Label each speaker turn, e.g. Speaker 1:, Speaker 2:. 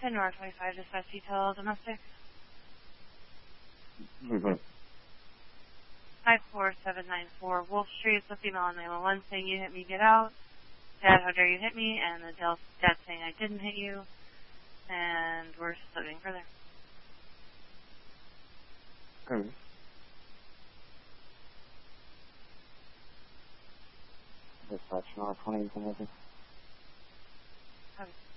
Speaker 1: Pandora 25, dispatch detail, domestic.
Speaker 2: Mm-hmm.
Speaker 1: 54794 Wolf Street, the female on 911 saying you hit me, get out. Dad, how dare you hit me? And the dad saying I didn't hit you. And we're still getting further.
Speaker 2: Okay. Dispatch, 20, anything?
Speaker 1: Okay.